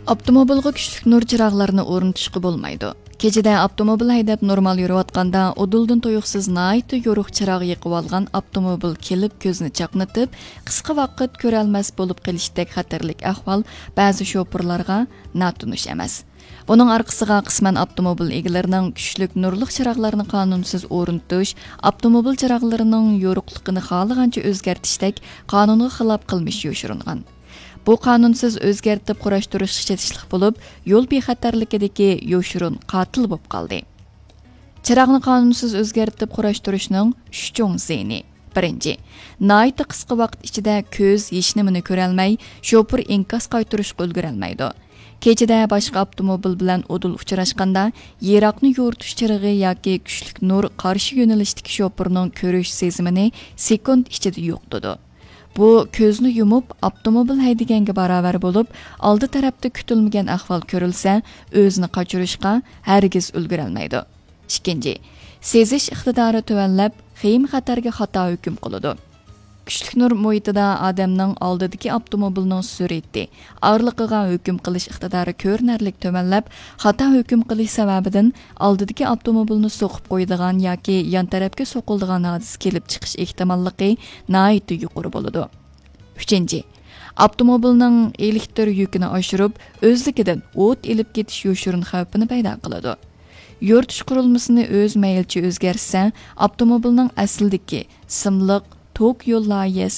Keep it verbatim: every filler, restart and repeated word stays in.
Avtomobilga kuchlik nur chiroqlarini o'rnatishga bo'lmaydi. Kechada avtomobil haydab normal yurayotganda oduldan to'yuqsiz nayti yo'ruq chiroq yiqib olgan avtomobil kelib ko'zni chaqnatib, qisqa vaqt ko'ra olmas bo'lib qolishdek xatarlik ahvol ba'zi shofirlarga natunish emas. Buning orqasiga qisman avtomobil egalarining kuchlik nurli chiroqlarini qonunsiz o'rnatish, avtomobil chiroqlarining yo'riqligini xohlagancha o'zgartishdek qonunga xilof qilmish yoshiringan. Bu qonunsiz o'zgartib qurashtirish chetishlik bo'lib, yo'l bexatarligidagi yo'shirin qotil bo'lib qoldi. Chiroqni qonunsiz o'zgartib qurashtirishning uch cho'ng ziyni. Birinchi, nayt qisqa vaqt ichida ko'z hech nimani ko'ra olmay, shofir inkos qaytarishga ulgura olmaydi. Kechada boshqa avtomobil bilan o'dul uchrashganda, yiroqni yo'ritish chirog'i yoki kuchlik nur qarshi yo'nalishdagi shofirning ko'rish sezimini sekund ichida yo'qtadi. Bu ko'zni yumib avtomobil haydaganga barobar bo'lib, oldi tarafda kutilmagan ahvol ko'rilsa, o'zini qochirishga hargiz ulgura olmaydi. Ikkinchi, sezish iqtidori tuvanlab, xim xatarga xato hukm qiladi. Kuchlik nur muhitida odamning oldidagi avtomobilning surati, og'irligiga hukm qilish iqtidori ko'rinarlik tuvanlab, xato hukm qilish sababidan oldidagi avtomobilni so'qib qo'ydigan yoki yon tarafga so'qildigan hodisa kelib chiqish ehtimolligi nihoyatda yuqori bo'ladi. Uchinchi, avtomobilning elektr yukini oshirib, o'zligidan o't ilib ketish yoshirin xavfini paydo qiladi. Yo'ritish qurilmasini o'z maylcha o'zgarsa, avtomobilning aslidagi simliq tok yo'l loyihasi